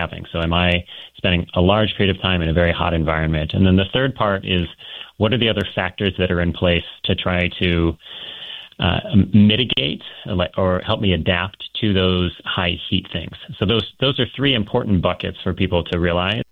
having. So am I spending a large period of time in a very hot environment? And then the third part is, what are the other factors that are in place to try to mitigate or help me adapt to those high heat things? So those are three important buckets for people to realize.